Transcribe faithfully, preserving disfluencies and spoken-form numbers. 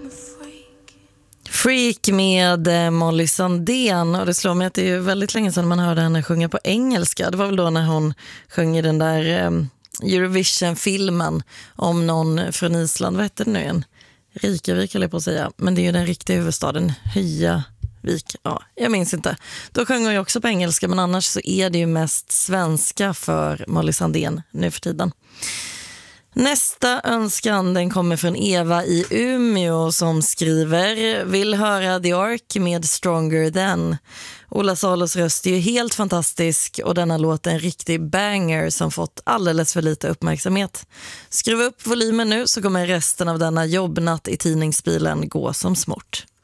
Freak med eh, Molly Sandén, och det slår mig att det är väldigt länge sedan man hörde henne sjunga på engelska. Det var väl då när hon sjöng i den där eh, Eurovision-filmen om någon från Island. Vad heter det nu igen? Reykjavik eller på att säga. Men det är ju den riktiga huvudstaden, Höjavik. Ja, jag minns inte. Då sjöng hon ju också på engelska, men annars så är det ju mest svenska för Molly Sandén nu för tiden. Nästa önskan, den kommer från Eva i Umeå som skriver: vill höra The Ark med Stronger Than. Ola Salos röst är ju helt fantastisk och denna låt är en riktig banger som fått alldeles för lite uppmärksamhet. Skruva upp volymen nu så kommer resten av denna jobbnatt i tidningsbilen gå som smort.